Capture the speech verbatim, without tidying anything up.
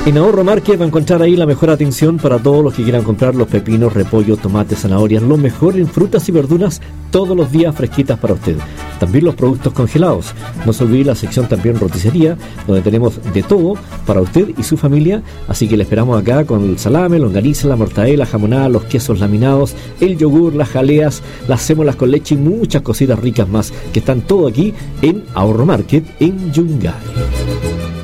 En Ahorro Market va a encontrar ahí la mejor atención para todos los que quieran comprar los pepinos, repollo, tomates, zanahorias, lo mejor en frutas y verduras todos los días fresquitas para usted. También los productos congelados. No se olvide la sección también roticería, donde tenemos de todo para usted y su familia. Así que le esperamos acá con el salame, longaniza, la mortadela, jamonada, los quesos laminados, el yogur, las jaleas, las sémolas con leche y muchas cositas ricas más, que están todo aquí en Ahorro Market en Yungay.